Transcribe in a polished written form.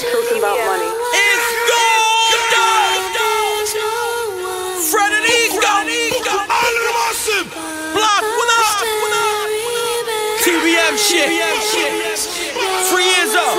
talking about money. It's gold! Fred and Ego! All of them awesome! Block, what up? TBM shit! 3 years up!